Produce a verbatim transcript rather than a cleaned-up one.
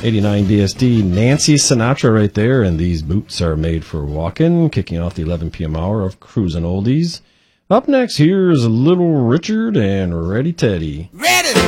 eighty-nine D S D, Nancy Sinatra right there, and These Boots Are Made for Walking, kicking off the eleven p.m. hour of Cruisin' Oldies. Up next, here's Little Richard and Ready Teddy. Ready!